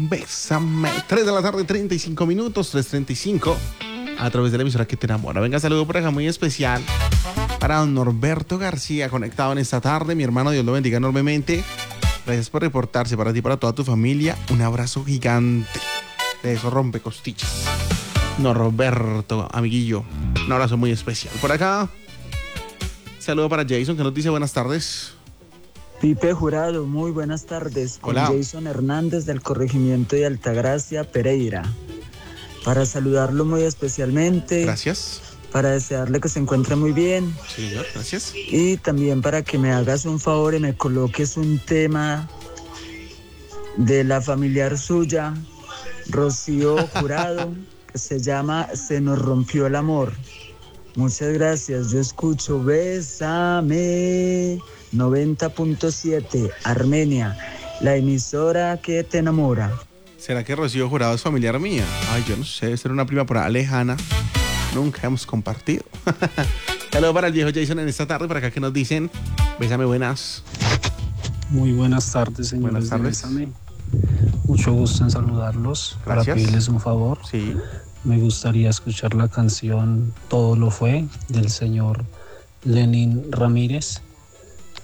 Bésame. 3 de la tarde, 35 minutos, 3:35. A través de la emisora que te enamora. Venga, saludo por acá muy especial para don Norberto García, conectado en esta tarde. Mi hermano, Dios lo bendiga enormemente. Gracias por reportarse, para ti y para toda tu familia. Un abrazo gigante de esos rompecostillas. Norberto, amiguillo, un abrazo muy especial. Por acá, saludo para Jason, que nos dice buenas tardes. Pipe Jurado, muy buenas tardes. Hola. Con Jason Hernández del corregimiento de Altagracia, Pereira. Para saludarlo muy especialmente. Gracias. Para desearle que se encuentre muy bien. Sí, señor, gracias. Y también para que me hagas un favor y me coloques un tema de la familiar suya, Rocío Jurado, que se llama Se nos rompió el amor. Muchas gracias. Yo escucho Bésame 90.7 Armenia, la emisora que te enamora. ¿Será que Rocío Jurado es familiar mía? Ay, yo no sé, debe ser una prima por ahí lejana. Nunca hemos compartido. Saludos para el viejo Jason en esta tarde, para acá que nos dicen, bésame, buenas. Muy buenas tardes, señores. Buenas tardes. Bésame. Mucho gusto en saludarlos. Gracias. Para pedirles un favor. Sí. Me gustaría escuchar la canción Todo lo fue del señor Lenin Ramírez.